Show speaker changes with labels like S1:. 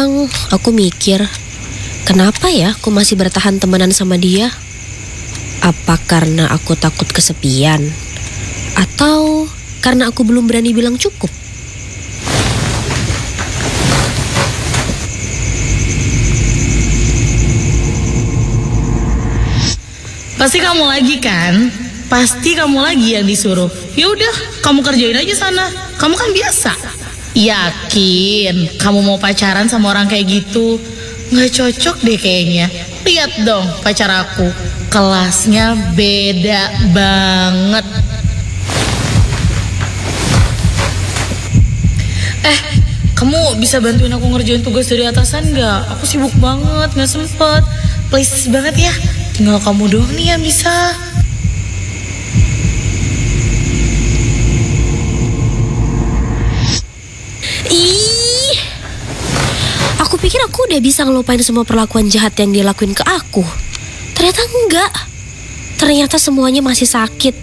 S1: Kadang aku mikir, kenapa ya aku masih bertahan temenan sama dia? Apa karena aku takut kesepian? Atau karena aku belum berani bilang cukup?
S2: Pasti kamu lagi kan? Pasti kamu lagi yang disuruh. Ya udah, kamu kerjain aja sana. Kamu kan biasa. Yakin kamu mau pacaran sama orang kayak gitu? Nggak cocok deh kayaknya. Lihat dong pacar aku, kelasnya beda banget. Kamu bisa bantuin aku ngerjain tugas dari atasan nggak? Aku sibuk banget, nggak sempet. Please banget ya. Tinggal kamu doang nih yang bisa.
S1: Ih, aku pikir aku udah bisa ngelupain semua perlakuan jahat yang dia lakuin ke aku. Ternyata enggak. Ternyata semuanya masih sakit.